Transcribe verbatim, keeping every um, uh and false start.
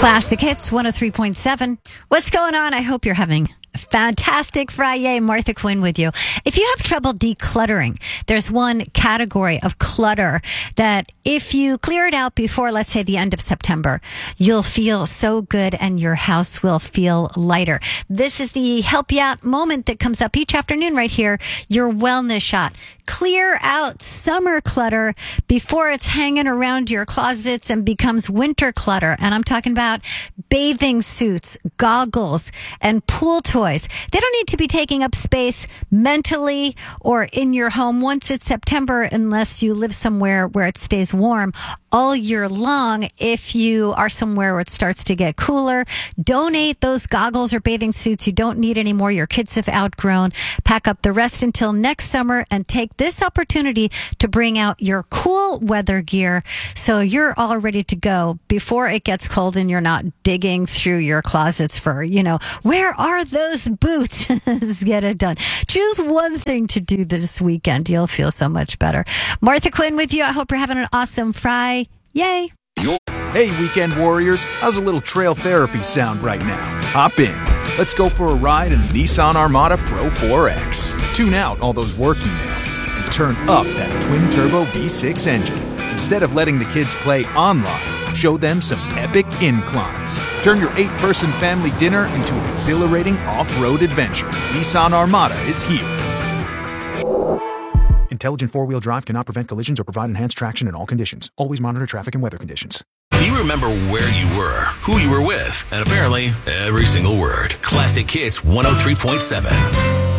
Classic Hits one oh three point seven. What's going on? I hope you're having a fantastic Friday. Martha Quinn with you. If you have trouble decluttering, there's one category of clutter that if you clear it out before, let's say, the end of September, you'll feel so good and your house will feel lighter. This is the help you out moment that comes up each afternoon right here, your wellness shot. Clear out summer clutter before it's hanging around your closets and becomes winter clutter. And I'm talking about bathing suits, goggles, and pool toys. They don't need to be taking up space mentally or in your home once it's September, unless you live somewhere where it stays warm all year long. If you are somewhere where it starts to get cooler, donate those goggles or bathing suits you don't need anymore, your kids have outgrown. Pack up the rest until next summer and take this opportunity to bring out your cool weather gear so you're all ready to go before it gets cold and you're not digging through your closets for, you know, where are those boots? Get it done. Choose one thing to do this weekend. You'll feel so much better. Martha Quinn with you. I hope you're having an awesome Friday. Yay. Hey, weekend warriors. How's a little trail therapy sound right now? Hop in. Let's go for a ride in the Nissan Armada Pro four X. Tune out all those work emails and turn up that twin-turbo V six engine. Instead of letting the kids play online, show them some epic inclines. Turn your eight-person family dinner into an exhilarating off-road adventure. Nissan Armada is here. Intelligent four-wheel drive cannot prevent collisions or provide enhanced traction in all conditions. Always monitor traffic and weather conditions. Do you remember where you were, who you were with, and apparently every single word? Classic Hits one oh three point seven.